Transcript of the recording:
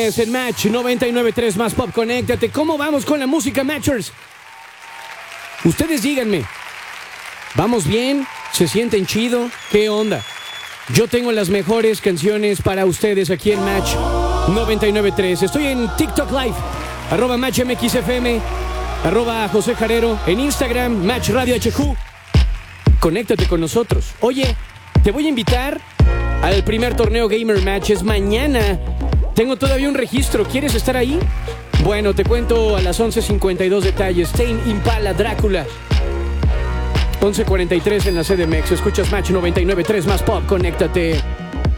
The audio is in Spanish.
viernes en Match 99.3 más Pop. Conéctate. ¿Cómo vamos con la música, Matchers? Ustedes díganme. ¿Vamos bien? ¿Se sienten chido? ¿Qué onda? Yo tengo las mejores canciones para ustedes aquí en Match 99.3. Estoy en TikTok Live, @MatchMXFM, @José Jarero, en Instagram, Match Radio HQ. Conéctate con nosotros. Oye, te voy a invitar al primer torneo Gamer Match. Es mañana. Tengo todavía un registro. ¿Quieres estar ahí? Bueno, te cuento a las 11:52 detalles. Tame Impala Drácula. 11:43 en la CDMX. Escuchas Match 99.3 más Pop. Conéctate.